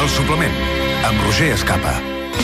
El suplement, amb Roger Escapa.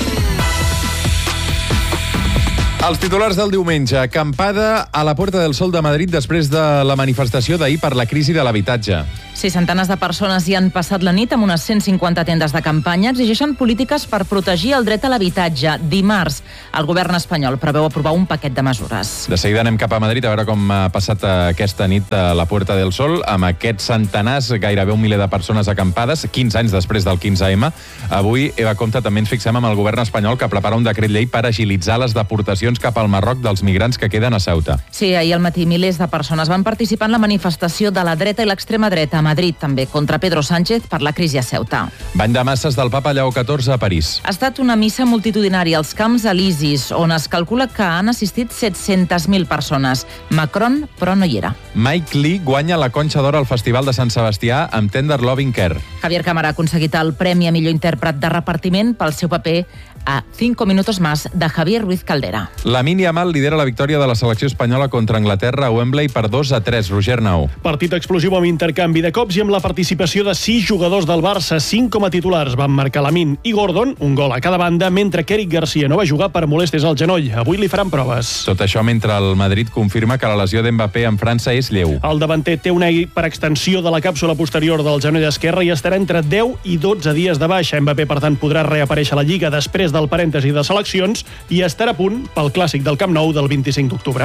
Els titulars del diumenge. Acampada a la Puerta del Sol de Madrid després de la manifestació d'ahir per la crisi de l'habitatge. Sí, centenars de persones hi han passat la nit amb unes 150 tendes de campanya. Exigeixen polítiques per protegir el dret a l'habitatge. Dimarts, el govern espanyol preveu aprovar un paquet de mesures. De seguida anem cap a Madrid a veure com ha passat aquesta nit a la Puerta del Sol, amb aquests centenars, gairebé 1 miler de persones acampades, 15 anys després del 15M. Avui, Eva Comte, també ens fixem amb el govern espanyol que prepara un decret llei per agilitzar les deportacions cap al Marroc dels migrants que queden a Ceuta. Sí, ahir al matí milers de persones van participar en la manifestació de la dreta i l'extrema dreta a Madrid, també contra Pedro Sánchez per la crisi a Ceuta. Bany de masses del papa Lleó XIV a París. Ha estat una missa multitudinària als Camps Elisis, on es calcula que han assistit 700.000 persones. Macron, però, no hi era. Mike Lee guanya la Conxa d'Or al Festival de Sant Sebastià amb Tender Loving Care. Javier Cámara ha aconseguit el Premi a millor intèrpret de repartiment pel seu paper a 5 minutos más de Javier Ruiz Caldera. Lamine Yamal lidera la victòria de la selecció espanyola contra Anglaterra a Wembley per 2-3. Roger Nau. Partit explosiu amb intercanvi de cops i amb la participació de 6 jugadors del Barça, 5 com a titulars. Van marcar Lamine i Gordon, un gol a cada banda, mentre que Eric Garcia no va jugar per molèsties al genoll. Avui li faran proves. Tot això mentre el Madrid confirma que la lesió d'Mbappé en França és lleu. El davanter té una hiperextensió de la càpsula posterior del genoll esquerre i estarà entre 10 i 12 dies de baixa. Mbappé, per tant, podrà reaparèixer a la Lliga després del parèntesi de seleccions i estarà a punt pel clàssic del Camp Nou del 25 d'octubre.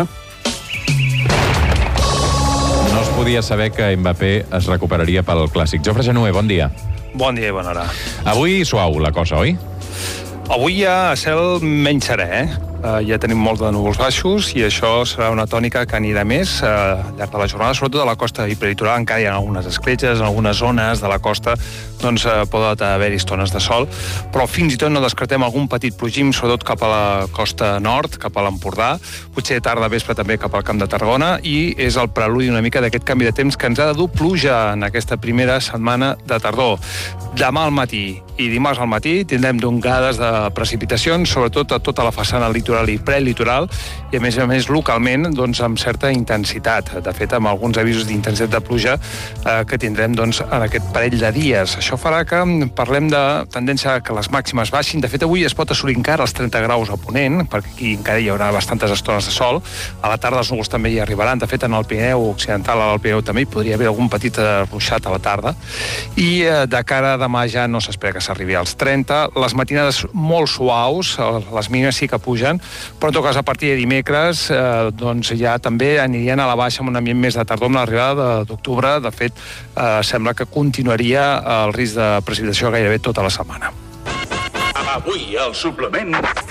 No es podia saber que Mbappé es recuperaria pel clàssic. Jofre Genuer, bon dia. Bon dia i bona hora. Avui suau la cosa, oi? Avui hi ha cel menys serè, ja tenim molts de núvols baixos i això serà una tònica que anirà més al llarg de la jornada, sobretot a la costa hiperlitoral. Encara hi ha algunes escletxes, en algunes zones de la costa doncs poden haver-hi estones de sol, però fins i tot no descartem algun petit plogim, sobretot cap a la costa nord, cap a l'Empordà, potser tarda vespre també cap al Camp de Tarragona, i és el preludi una mica d'aquest canvi de temps que ens ha de dur pluja en aquesta primera setmana de tardor. Demà al matí i dimarts al matí tindrem d'ongades de precipitacions, sobretot a tota la façana litoral i prelitoral, i a més localment doncs, amb certa intensitat. De fet, amb alguns avisos d'intensitat de pluja que tindrem doncs, en aquest parell de dies. Això farà que parlem de tendència que les màximes baixin. De fet, avui es pot assolir encara els 30 graus a Ponent, perquè aquí encara hi haurà bastantes estones de sol. A la tarda els núvols també hi arribaran. De fet, en el Pirineu Occidental, al Pirineu també hi podria haver algun petit ruixat a la tarda. I de cara a demà ja no s'espera que s'arribi als 30. Les matinades molt suaus, les mínimes sí que pugen, però en tot cas a partir de dimecres doncs ja també anirien a la baixa amb un ambient més de tardor amb l'arribada d'octubre. De fet, sembla que continuaria el risc de precipitació gairebé tota la setmana. Avui el suplement...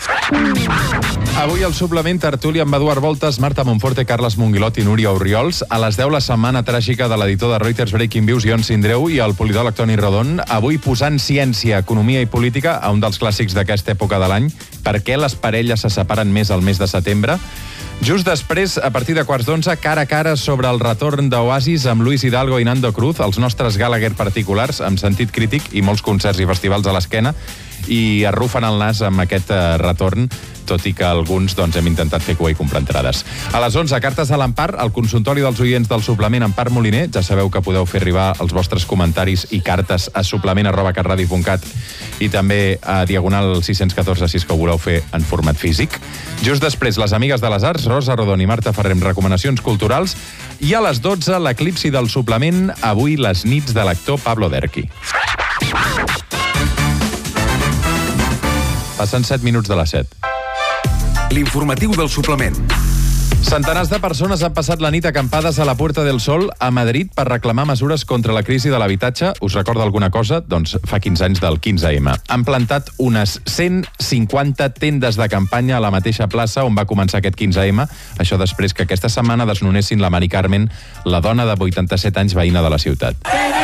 Avui el suplement tertúlia amb Eduard Voltes, Marta Monforte, Carles Monguilot i Núria Orriols. A les 10 la setmana tràgica de l'editor de Reuters Breaking Views, Ion Sindreu, i el politòleg Toni Rodon. Avui posant ciència, economia i política a un dels clàssics d'aquesta època de l'any. Per què les parelles se separen més al mes de setembre? Just després, a partir de 11:15, cara a cara sobre el retorn d'Oasis amb Luis Hidalgo i Nando Cruz, els nostres Gallagher particulars, amb sentit crític i molts concerts i festivals a l'esquena, i arrufen el nas amb aquest retorn, tot i que alguns hem intentat fer cua i comprar entrades. A les 11, cartes a l'Empar, el consultori dels oients del suplement Empar Moliner. Ja sabeu que podeu fer arribar els vostres comentaris i cartes a suplement@catradio.cat i també a Diagonal 614 si és que ho voleu fer en format físic. Just després, les amigues de les arts, Rosa Rodon i Marta Ferrer, amb recomanacions culturals. I a les 12, l'eclipsi del suplement, avui les nits de l'actor Pablo Derqui. Passen 7 minuts de les 7. L'informatiu del suplement. Centenars de persones han passat la nit acampades a la Puerta del Sol a Madrid per reclamar mesures contra la crisi de l'habitatge. Us recorda alguna cosa? Doncs fa 15 anys del 15M. Han plantat unes 150 tendes de campanya a la mateixa plaça on va començar aquest 15M. Això després que aquesta setmana desnonessin la Mari Carmen, la dona de 87 anys veïna de la ciutat.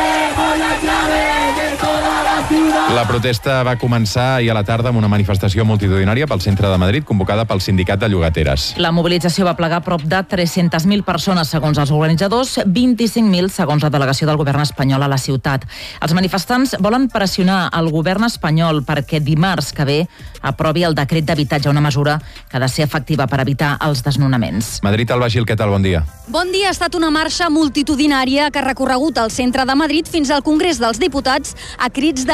La protesta va començar ahir a la tarda amb una manifestació multitudinària pel centre de Madrid convocada pel Sindicat de Llogateres. La mobilització va plegar prop de 300.000 persones, segons els organitzadors, 25.000 segons la delegació del govern espanyol a la ciutat. Els manifestants volen pressionar el govern espanyol perquè dimarts que ve aprovi el decret d'habitatge, una mesura que ha de ser efectiva per evitar els desnonaments. Madrid, Alba Gil, què tal? Bon dia. Bon dia. Ha estat una marxa multitudinària que ha recorregut el centre de Madrid fins al Congrés dels Diputats a crits de Mari Carmen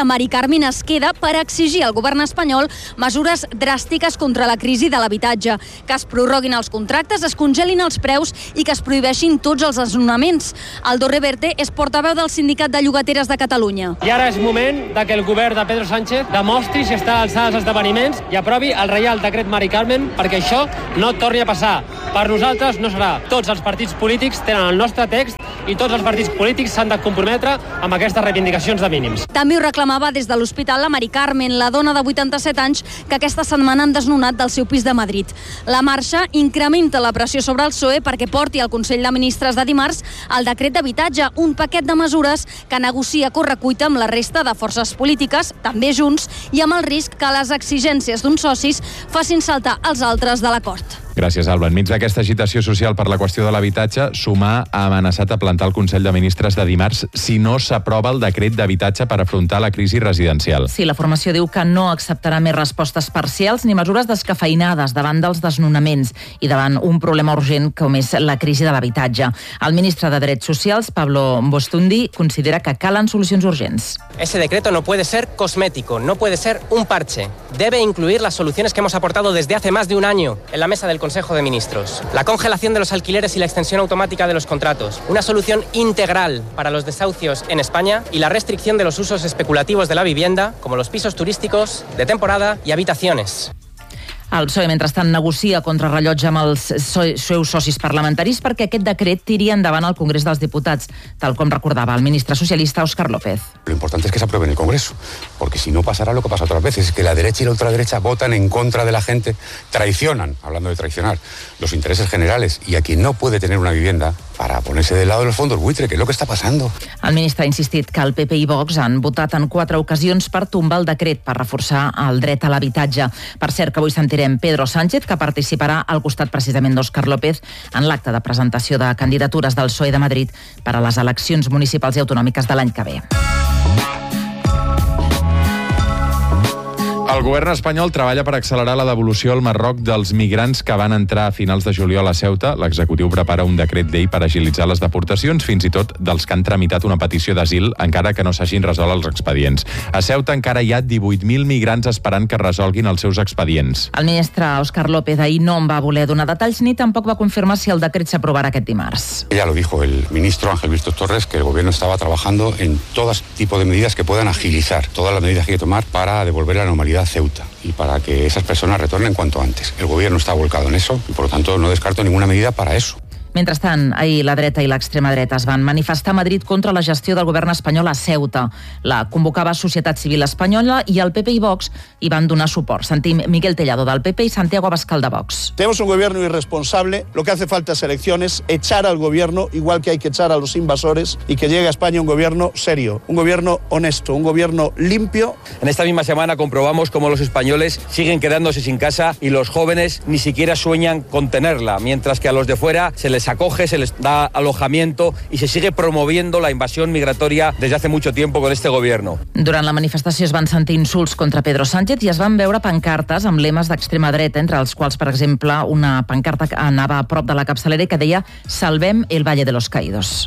Carmina Esqueda per exigir al govern espanyol mesures dràstiques contra la crisi de l'habitatge, que es prorroguin els contractes, es congelin els preus i que es prohibeixin tots els desnonaments. Aldo Reverte és portaveu del Sindicat de Llogateres de Catalunya. I ara és moment que el govern de Pedro Sánchez demostri si està a l'alçada dels esdeveniments i aprovi el Reial Decret Mari Carmen perquè això no torni a passar. Per nosaltres no serà. Tots els partits polítics tenen el nostre text i tots els partits polítics s'han de comprometre amb aquestes reivindicacions de mínims. També ho reclamava des de l'Hospital la Mari Carmen, la dona de 87 anys que aquesta setmana han desnonat del seu pis de Madrid. La marxa incrementa la pressió sobre el PSOE perquè porti al Consell de Ministres de dimarts el decret d'habitatge, un paquet de mesures que negocia a correcuita amb la resta de forces polítiques, també Junts, i amb el risc que les exigències d'uns socis facin saltar els altres de l'acord. Gràcies, Alba. Enmig d'aquesta agitació social per la qüestió de l'habitatge, Sumar ha amenaçat a plantar el Consell de Ministres de dimarts si no s'aprova el decret d'habitatge per afrontar la crisi residencial. Sí, la formació diu que no acceptarà més respostes parcials ni mesures descafeinades davant dels desnonaments i davant un problema urgent com és la crisi de l'habitatge. El ministre de Drets Socials, Pablo Bostundi, considera que calen solucions urgents. Ese decreto no puede ser cosmético, no puede ser un parche. Debe incluir las soluciones que hemos aportado desde hace más de un año en la mesa del Consejo de Ministros. La congelación de los alquileres y la extensión automática de los contratos. Una solución integral para los desahucios en España y la restricción de los usos especulativos de la vivienda, como los pisos turísticos, de temporada y habitaciones. El PSOE, mentrestant, negocia contrarrellotge amb els seus socis parlamentaris perquè aquest decret tiri endavant al Congrés dels Diputats, tal com recordava el ministre socialista Óscar López. Lo importante es que se apruebe en el Congreso, porque si no pasará lo que pasa otras veces, es que la derecha y la ultraderecha votan en contra de la gente, traicionan, hablando de traicionar, los intereses generales, y a quien no puede tener una vivienda para ponerse del lado de los fondos buitre, que es lo que está pasando. El ministre ha insistit que el PP i Vox han votat en 4 ocasions per tombar el decret per reforçar el dret a l'habitatge. Per cert, que avui sentirem Pedro Sánchez, que participarà al costat precisament d'Óscar López en l'acte de presentació de candidatures del PSOE de Madrid per a les eleccions municipals i autonòmiques de l'any que ve. El govern espanyol treballa per accelerar la devolució al Marroc dels migrants que van entrar a finals de juliol a Ceuta. L'executiu prepara un decret llei per agilitzar les deportacions, fins i tot dels que han tramitat una petició d'asil, encara que no s'hagin resolt els expedients. A Ceuta encara hi ha 18.000 migrants esperant que resolguin els seus expedients. El ministre Óscar López ahir no en va voler donar detalls ni tampoc va confirmar si el decret s'aprovarà aquest dimarts. Ya lo dijo el ministro Ángel Víctor Torres, que el gobierno estaba trabajando en todo tipo de medidas que puedan agilizar todas las medidas que hay que tomar para devolver la normalidad a Ceuta y para que esas personas retornen cuanto antes. El gobierno está volcado en eso y por lo tanto no descarto ninguna medida para eso. Mentrestant, ahir la dreta i l'extrema dreta es van manifestar a Madrid contra la gestió del govern espanyol a Ceuta. La convocava Societat Civil Espanyola i el PP i Vox hi van donar suport. Sentim Miguel Tellado del PP i Santiago Abascal de Vox. Tenemos un gobierno irresponsable, lo que hace falta es elecciones, echar al gobierno, igual que hay que echar a los invasores, y que llegue a España un gobierno serio, un gobierno honesto, un gobierno limpio. En esta misma semana comprobamos cómo los españoles siguen quedándose sin casa y los jóvenes ni siquiera sueñan con tenerla, mientras que a los de fuera se les acoge, se les da alojamiento y se sigue promoviendo la invasión migratoria desde hace mucho tiempo con este gobierno. Durant la manifestació es van sentir insults contra Pedro Sánchez i es van veure pancartes amb lemes d'extrema dreta, entre els quals, per exemple, una pancarta que anava a prop de la capçalera i que deia «Salvem el Valle de los Caídos».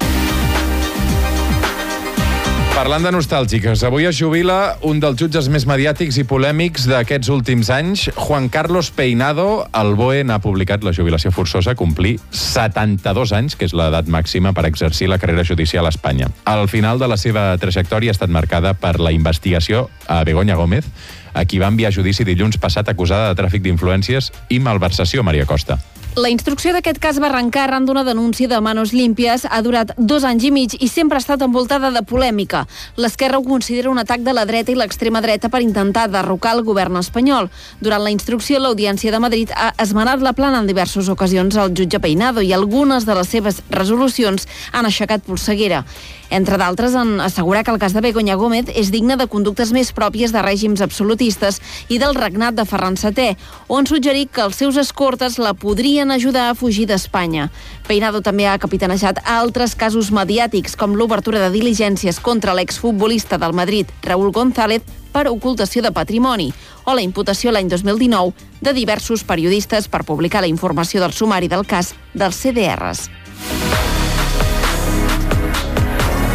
Parlant de nostàlgiques, avui es jubila un dels jutges més mediàtics i polèmics d'aquests últims anys, Juan Carlos Peinado. El BOE n'ha publicat la jubilació forçosa, complir 72 anys, que és l'edat màxima per exercir la carrera judicial a Espanya. Al final de la seva trajectòria ha estat marcada per la investigació a Begoña Gómez, a qui va enviar a judici dilluns passat acusada de tràfic d'influències i malversació, Maria Costa. La instrucció d'aquest cas va arrencar arran d'una denúncia de Manos Límpies, ha durat 2 anys i mig i sempre ha estat envoltada de polèmica. L'Esquerra ho considera un atac de la dreta i l'extrema dreta per intentar derrocar el govern espanyol. Durant la instrucció, l'Audiència de Madrid ha esmenat la plana en diverses ocasions al jutge Peinado i algunes de les seves resolucions han aixecat polseguera. Entre d'altres, en assegurar que el cas de Begoña Gómez és digne de conductes més pròpies de règims absolutistes i del regnat de Ferran VII, o en suggerir que els seus escortes la podrien ajudar a fugir d'Espanya. Peinado també ha capitanejat altres casos mediàtics, com l'obertura de diligències contra l'exfutbolista del Madrid, Raúl González, per ocultació de patrimoni, o la imputació l'any 2019 de diversos periodistes per publicar la informació del sumari del cas dels CDRs.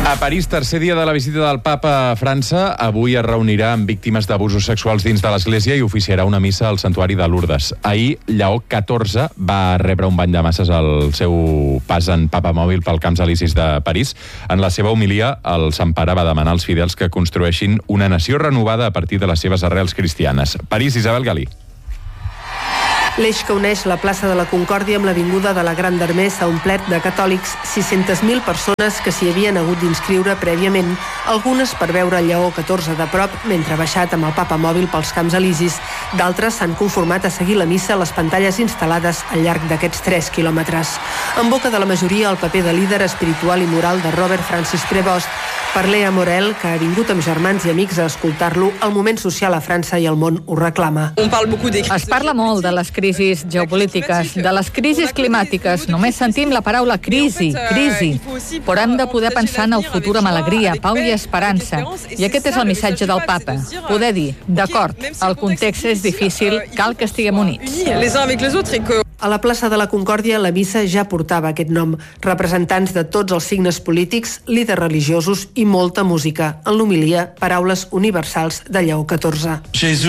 A París, tercer dia de la visita del papa a França, avui es reunirà amb víctimes d'abusos sexuals dins de l'Església i oficiarà una missa al santuari de Lourdes. Ahir, Lleó XIV va rebre un bany de masses al seu pas en papa mòbil pel Camps Elisis de París. En la seva homilia, el Sant Pare va demanar als fidels que construeixin una nació renovada a partir de les seves arrels cristianes. París, Isabel Galí. L'eix que uneix la plaça de la Concòrdia amb l'avinguda de la Gran d'Armés s'ha omplert de catòlics, 600.000 persones que s'hi havien hagut d'inscriure prèviament, algunes per veure el Lleó XIV de prop mentre ha baixat amb el papa mòbil pels Camps Elisis. D'altres s'han conformat a seguir la missa a les pantalles instal·lades al llarg d'aquests 3 quilòmetres. En boca de la majoria, el paper de líder espiritual i moral de Robert Francis Prévost. Per Lea Morel, que ha vingut amb germans i amics a escoltar-lo, el moment social a França i el món ho reclama. Es parla molt de les crisis geopolítiques, de les crisis climàtiques. Només sentim la paraula crisi. Però hem de poder pensar en el futur amb alegria, pau i esperança. I aquest és el missatge del papa. Poder dir, d'acord, el context és difícil, cal que estiguem units. A la plaça de la Concòrdia, la missa ja portava aquest nom. Representants de tots els signes polítics, líders religiosos i molta música. En l'homilia, paraules universals de Lleó XIV.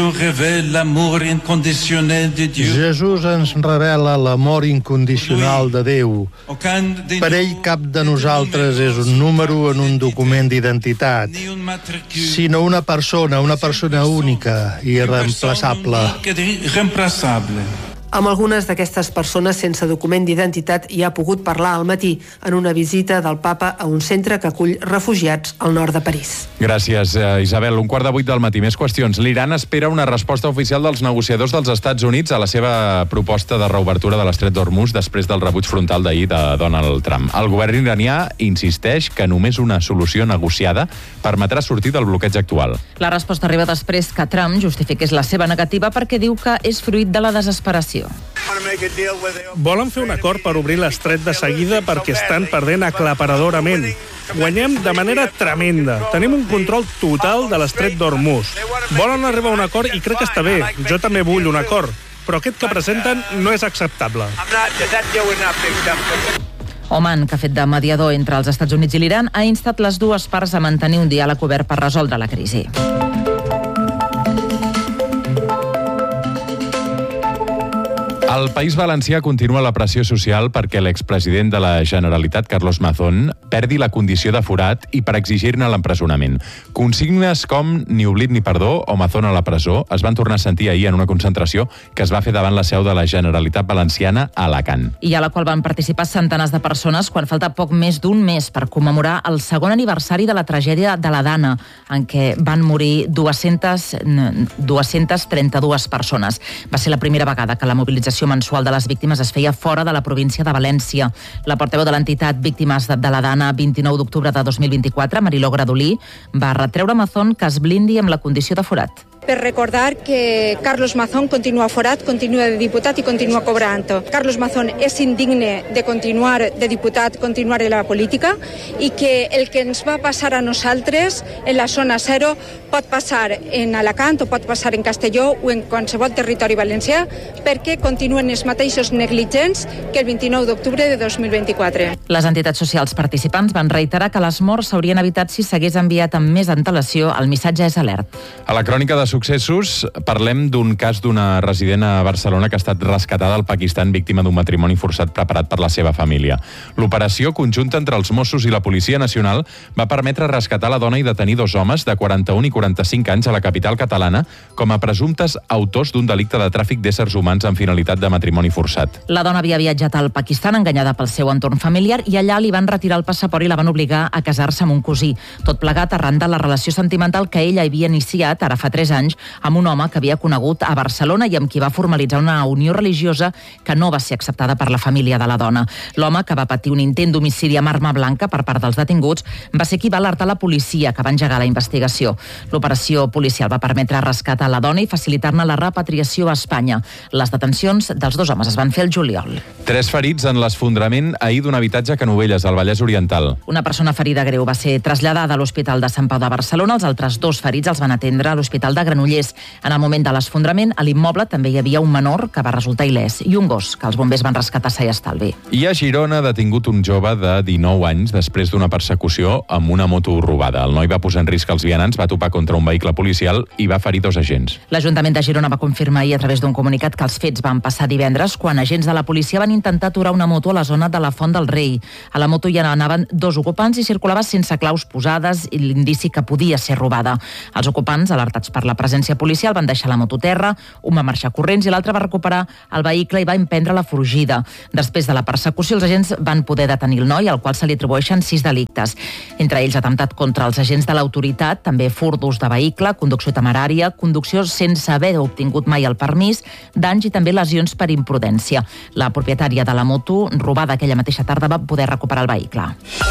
Jesús ens revela l'amor incondicional de Déu. Per ell, cap de nosaltres és un número en un document d'identitat, sinó una persona única i irreemplaçable. Amb algunes d'aquestes persones sense document d'identitat hi ha pogut parlar al matí en una visita del papa a un centre que acull refugiats al nord de París. Gràcies, Isabel. 7:15 del matí. Més qüestions. L'Iran espera una resposta oficial dels negociadors dels Estats Units a la seva proposta de reobertura de l'estret d'Hormuz després del rebuig frontal d'ahir de Donald Trump. El govern iranià insisteix que només una solució negociada permetrà sortir del bloqueig actual. La resposta arriba després que Trump justifiqués la seva negativa perquè diu que és fruit de la desesperació. Volen fer un acord per obrir l'estret de seguida perquè estan perdent aclaparadorament. Guanyem de manera tremenda. Tenim un control total de l'estret d'Hormuz. Volen arribar a un acord i crec que està bé. Jo també vull un acord. Però aquest que presenten no és acceptable. Oman, que ha fet de mediador entre els Estats Units i l'Iran, ha instat les dues parts a mantenir un diàleg obert per resoldre la crisi. Al País Valencià continua la pressió social perquè l'expresident de la Generalitat, Carlos Mazón, perdi la condició de forat i per exigir-ne l'empresonament. Consignes com ni oblit ni perdó o Mazón a la presó es van tornar a sentir ahir en una concentració que es va fer davant la seu de la Generalitat Valenciana a Alacant. I a la qual van participar centenars de persones quan falta poc més d'un mes per commemorar el segon aniversari de la tragèdia de la Dana, en què van morir 232 persones. Va ser la primera vegada que la mobilització mensual de les víctimes es feia fora de la província de València. La portaveu de l'entitat Víctimes de la Dana 29 d'octubre de 2024, Mariló Gradolí, va retreure a Mazón que es blindi amb la condició de forat. Per recordar que Carlos Mazón continua forat, continua de diputat i continua cobrant. Carlos Mazón és indigne de continuar de diputat, continuar en la política i que el que ens va passar a nosaltres en la zona zero pot passar en Alacant o pot passar en Castelló o en qualsevol territori valencià perquè continuen els mateixos negligents que el 29 d'octubre de 2024. Les entitats socials participants van reiterar que les morts s'haurien evitat si s'hagués enviat amb més antelació. El missatge és alert. A la crònica de successos parlem d'un cas d'una resident a Barcelona que ha estat rescatada al Pakistan víctima d'un matrimoni forçat preparat per la seva família. L'operació conjunta entre els Mossos i la Policia Nacional va permetre rescatar la dona i detenir 2 homes de 41 i 45 anys a la capital catalana com a presumptes autors d'un delicte de tràfic d'éssers humans amb finalitat de matrimoni forçat. La dona havia viatjat al Pakistan enganyada pel seu entorn familiar i allà li van retirar el passaport i la van obligar a casar-se amb un cosí. Tot plegat arran de la relació sentimental que ella havia iniciat ara fa 3 anys amb un home que havia conegut a Barcelona i amb qui va formalitzar una unió religiosa que no va ser acceptada per la família de la dona. L'home, que va patir un intent d'homicidi amb arma blanca per part dels detinguts, va ser qui va alertar la policia, que va engegar la investigació. L'operació policial va permetre rescatar la dona i facilitar-ne la repatriació a Espanya. Les detencions dels 2 homes es van fer el juliol. 3 ferits en l'esfondrament ahir d'un habitatge a Canovelles, al Vallès Oriental. Una persona ferida greu va ser traslladada a l'Hospital de Sant Pau de Barcelona. Els altres 2 ferits els van atendre a l'Hospital de Granollers Granollers. En el moment de l'esfondrament, a l'immoble també hi havia un menor que va resultar il·lès i un gos que els bombers van rescatar sa i estalvi. I a Girona ha detingut un jove de 19 anys després d'una persecució amb una moto robada. El noi va posar en risc els vianants, va topar contra un vehicle policial i va ferir 2 agents. L'Ajuntament de Girona va confirmar ahir a través d'un comunicat que els fets van passar divendres quan agents de la policia van intentar aturar una moto a la zona de la Font del Rei. A la moto hi anaven 2 ocupants i circulava sense claus posades i l'indici que podia ser robada. Els ocupants, alertats per la presència policial, van deixar la moto a terra, un va marxar corrents i l'altre va recuperar el vehicle i va emprendre la fugida. Després de la persecució, els agents van poder detenir el noi, al qual se li atribueixen 6 delictes. Entre ells, atemptat contra els agents de l'autoritat, també furt d'ús de vehicle, conducció temerària, conducció sense haver obtingut mai el permís, danys i també lesions per imprudència. La propietària de la moto robada aquella mateixa tarda va poder recuperar el vehicle.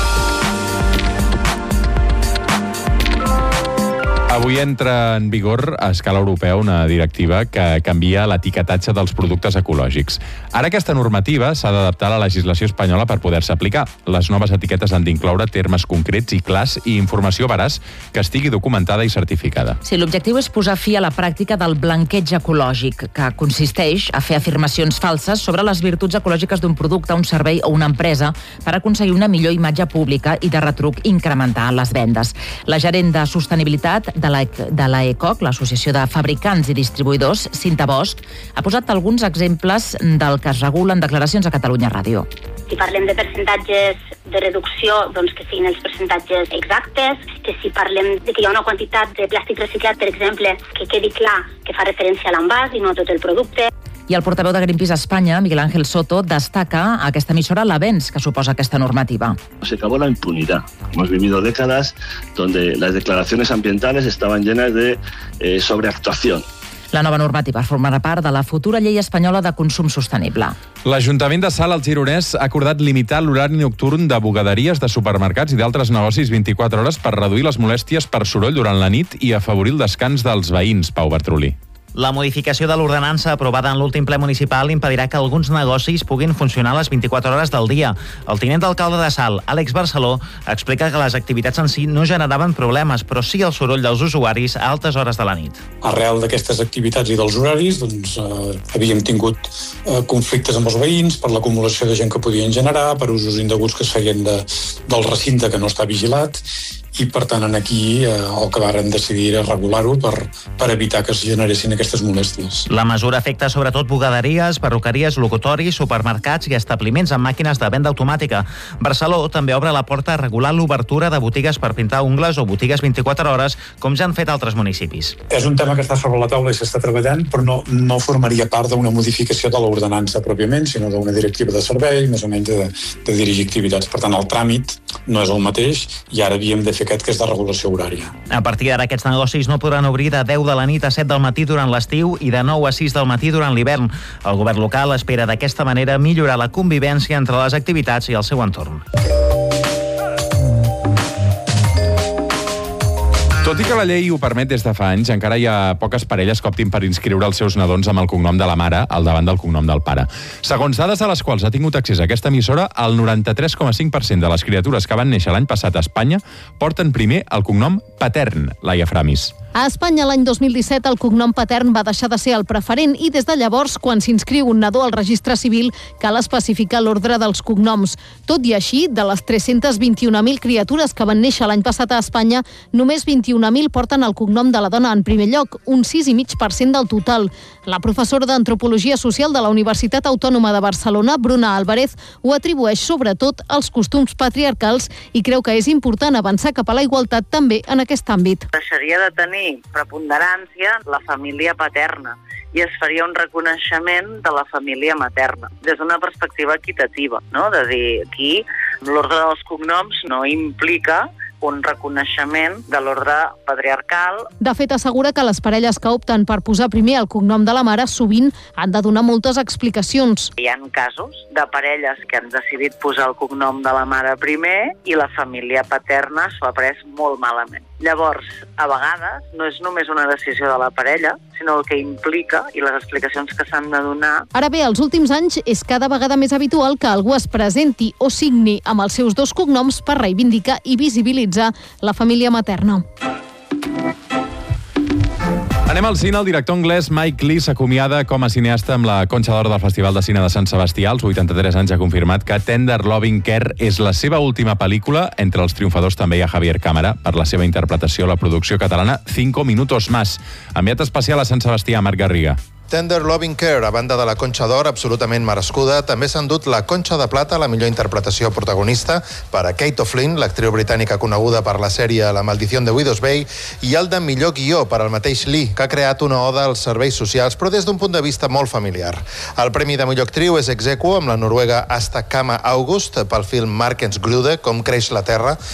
Avui entra en vigor a escala europea una directiva que canvia l'etiquetatge dels productes ecològics. Ara aquesta normativa s'ha d'adaptar a la legislació espanyola per poder-se aplicar. Les noves etiquetes han d'incloure termes concrets i clars i informació veraç que estigui documentada i certificada. Sí, l'objectiu és posar fi a la pràctica del blanqueig ecològic, que consisteix a fer afirmacions falses sobre les virtuts ecològiques d'un producte, un servei o una empresa per aconseguir una millor imatge pública i de retruc incrementar les vendes. La gerent de sostenibilitat de l'AECOC, l'Associació de Fabricants i Distribuïdors, Cinta Bosch, ha posat alguns exemples del que es regula en declaracions a Catalunya Ràdio. Si parlem de percentatges de reducció, doncs que siguin els percentatges exactes, que si parlem de que hi ha una quantitat de plàstic reciclat, per exemple, que quedi clar que fa referència a l'envàs i no a tot el producte. I el portaveu de Greenpeace a Espanya, Miguel Ángel Soto, destaca a aquesta emissora l'avenç que suposa aquesta normativa. Se acabó la impunidad. Hemos vivido décadas donde las declaraciones ambientales estaban llenas de sobreactuación. La nova normativa formarà part de la futura llei espanyola de consum sostenible. L'Ajuntament de Salt, al Gironès, ha acordat limitar l'horari nocturn de bugaderies, de supermercats i d'altres negocis 24 hores per reduir les molèsties per soroll durant la nit i afavorir el descans dels veïns, Pau Bartrolí. La modificació de l'ordenança aprovada en l'últim ple municipal impedirà que alguns negocis puguin funcionar a les 24 hores del dia. El tinent d'alcalde de Salt, Àlex Barceló, explica que les activitats en si no generaven problemes, però sí el soroll dels usuaris a altes hores de la nit. Arrel d'aquestes activitats i dels horaris, doncs, havíem tingut conflictes amb els veïns per l'acumulació de gent que podien generar, per usos indeguts que es feien del recinte que no està vigilat, i per tant aquí el que vàrem decidir era regular-ho per evitar que es generessin aquestes molèsties. La mesura afecta sobretot bugaderies, perruqueries, locutoris, supermercats i establiments amb màquines de venda automàtica. Barceló també obre la porta a regular l'obertura de botigues per pintar ungles o botigues 24 hores, com ja han fet altres municipis. És un tema que està sobre la taula i s'està treballant, però no formaria part d'una modificació de l'ordenança pròpiament, sinó d'una directiva de servei, més o menys de dirigir activitats. Per tant, el tràmit no és el mateix i ara havíem de fer aquest que és de regulació horària. A partir d'ara, aquests negocis no podran obrir de 10 de la nit a 7 del matí durant l'estiu i de 9 a 6 del matí durant l'hivern. El govern local espera d'aquesta manera millorar la convivència entre les activitats i el seu entorn. Tot i que la llei ho permet des de fa anys, encara hi ha poques parelles que optin per inscriure els seus nadons amb el cognom de la mare al davant del cognom del pare. Segons dades a les quals ha tingut accés a aquesta emissora, el 93,5% de les criatures que van néixer l'any passat a Espanya porten primer el cognom patern, Laia Framis. A Espanya, l'any 2017, el cognom patern va deixar de ser el preferent i des de llavors, quan s'inscriu un nadó al registre civil, cal especificar l'ordre dels cognoms. Tot i així, de les 321.000 criatures que van néixer l'any passat a Espanya, només 21.000 porten el cognom de la dona en primer lloc, un 6,5% del total. La professora d'Antropologia Social de la Universitat Autònoma de Barcelona, Bruna Álvarez, ho atribueix sobretot als costums patriarcals i creu que és important avançar cap a la igualtat també en aquest àmbit. Deixaria de tenir preponderància la família paterna i es faria un reconeixement de la família materna des d'una perspectiva equitativa, no? De dir, aquí l'ordre dels cognoms no implica un reconeixement de l'ordre patriarcal. De fet, assegura que les parelles que opten per posar primer el cognom de la mare sovint han de donar moltes explicacions. Hi ha casos de parelles que han decidit posar el cognom de la mare primer i la família paterna s'ho ha pres molt malament. Llavors, a vegades, no és només una decisió de la parella, sinó el que implica i les explicacions que s'han de donar. Ara bé, als últims anys és cada vegada més habitual que algú es presenti o signi amb els seus dos cognoms per reivindicar i visibilitzar la família materna. En Anem al cine. El director anglès Mike Leigh s'acomiada com a cineasta amb la Conxa d'Or del Festival de Cine de Sant Sebastià. Als 83 anys ha confirmat que Tender Loving Care és la seva última pel·lícula. Entre els triomfadors també hi ha Javier Cámara per la seva interpretació a la producció catalana 5 minutos más. Enviat especial a Sant Sebastià, Marc Garriga. Tender Loving Care, a banda de la Conxa d'Or, absolutament merescuda, també s'ha endut la Conxa de Plata, la millor interpretació protagonista, per a Kate O'Flynn, l'actriu britànica coneguda per la sèrie La maldición de Widows Bay, i el de millor guió per al mateix Lee, que ha creat una oda als serveis socials, però des d'un punt de vista molt familiar. El premi de millor actriu és ex aequo amb la noruega Asta Kama August pel film Markens Grude, Com creix la terra,